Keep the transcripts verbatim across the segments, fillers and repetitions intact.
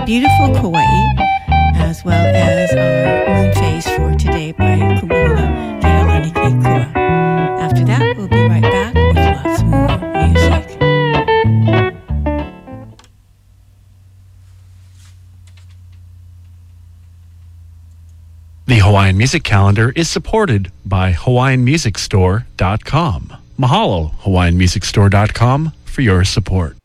beautiful Kauai, as well as our moon phase for today by Kumuhula Kealani Kekua. After that, we'll be right back with lots more music. The Hawaiian Music Calendar is supported by Hawaiian Music Store dot com. Mahalo, Hawaiian Music Store dot com, for your support.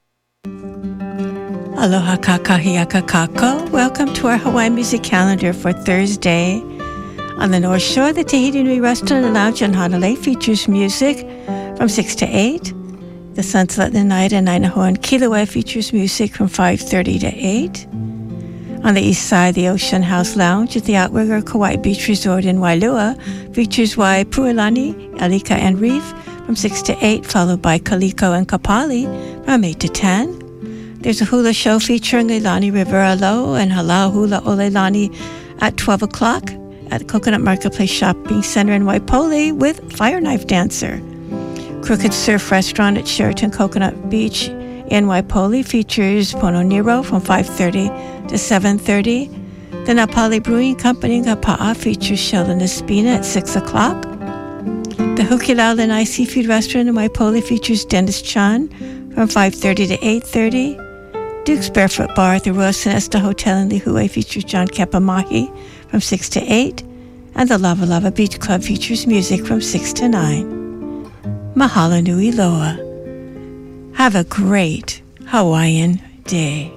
Aloha kakahiaka kako. Welcome to our Hawaiian Music Calendar for Thursday. On the North Shore, the Tahiti Nui Restaurant and Lounge in Hanalei features music from six to eight. The Sunset in the Night in Ainahoa and Kilauea features music from five thirty to eight. On the east side, the Ocean House Lounge at the Outrigger Kauai Beach Resort in Wailua features Wai Puilani, Alika and Reef from six to eight, followed by Kaliko and Kapali from eight to ten. There's a hula show featuring Leilani Rivera Low and Halau Hula o Leilani at twelve o'clock at the Coconut Marketplace Shopping Center in Waipoli with Fire Knife Dancer. Crooked Surf Restaurant at Sheraton Coconut Beach in Waipoli features Pono Nero from five thirty to seven thirty. The Napali Brewing Company in Kapa'a features Sheldon Espina at six o'clock. The Hukilau Lanai Seafood Restaurant in Waipoli features Dennis Chan from five thirty to eight thirty. Duke's Barefoot Bar at the Royal Sonesta Hotel in Lihue features John Kepamahi from six to eight. And the Lava Lava Beach Club features music from six to nine. Mahalo nui loa. Have a great Hawaiian day.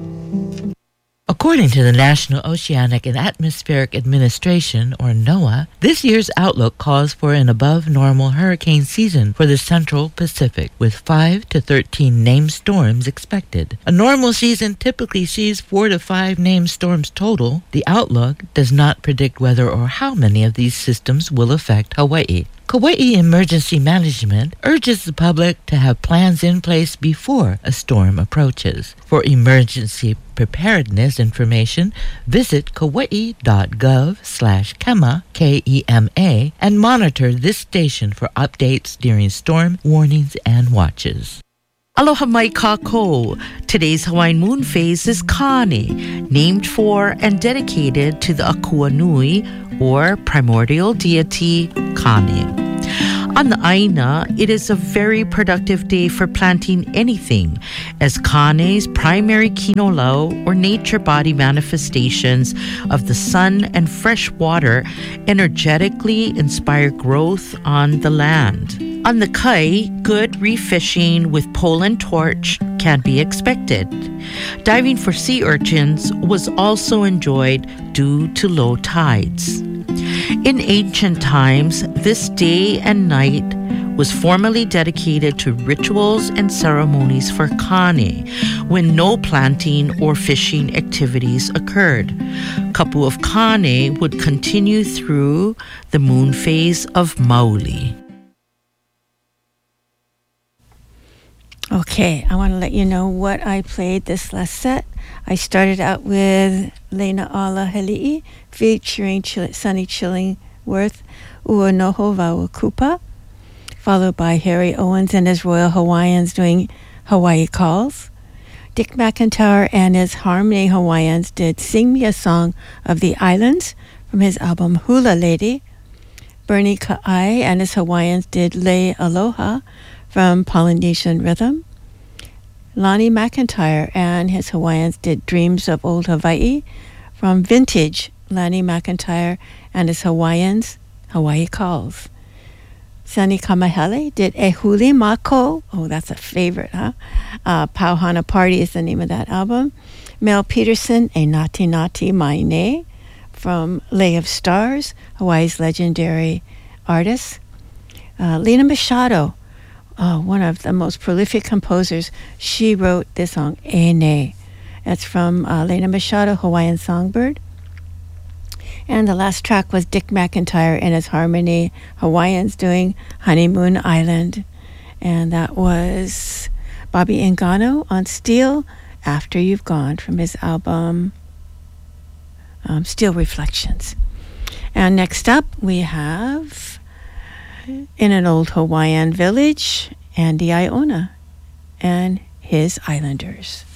According to the National Oceanic and Atmospheric Administration, or NOAA, this year's outlook calls for an above-normal hurricane season for the Central Pacific, with five to thirteen named storms expected. A normal season typically sees four to five named storms total. The outlook does not predict whether or how many of these systems will affect Hawaii. Kauai Emergency Management urges the public to have plans in place before a storm approaches. For emergency preparedness information, visit kauai.gov slash kema, K E M A, and monitor this station for updates during storm warnings and watches. Aloha mai kako. Today's Hawaiian moon phase is Kane, named for and dedicated to the Akua Nui, or primordial deity Kane. On the Aina, it is a very productive day for planting anything, as Kane's primary kinolau, or nature body manifestations of the sun and fresh water, energetically inspire growth on the land. On the Kai, good reef fishing with pole and torch can be expected. Diving for sea urchins was also enjoyed due to low tides. In ancient times, this day and night was formally dedicated to rituals and ceremonies for Kane, when no planting or fishing activities occurred. Kapu of Kane would continue through the moon phase of Mauli. Okay, I want to let you know what I played this last set. I started out with Lena Ala Heli'i featuring Chil- Sonny Chillingworth, Ua Noho Vawakupa, followed by Harry Owens and his Royal Hawaiians doing Hawaii Calls. Dick McIntyre and his Harmony Hawaiians did Sing Me a Song of the Islands from his album Hula Lady. Bernie Ka'ai and his Hawaiians did Lei Aloha from Polynesian Rhythm. Lonnie McIntyre and his Hawaiians did Dreams of Old Hawaii from Vintage. Lonnie McIntyre and his Hawaiians, Hawaii Calls. Sunny Kamahele did Ehuli Mako. Oh, that's a favorite, huh? Uh, Pauhana Party is the name of that album. Mel Peterson, A Nati Nati Mai Ne from Lay of Stars, Hawaii's legendary artist. Uh, Lena Machado, uh, one of the most prolific composers, she wrote this song, Ene. That's from uh, Lena Machado, Hawaiian Songbird. And the last track was Dick McIntyre and his Harmony Hawaiians doing Honeymoon Island. And that was Bobby Engano on Steel, After You've Gone, from his album um, Steel Reflections. And next up we have In an Old Hawaiian Village, Andy Iona and his Islanders.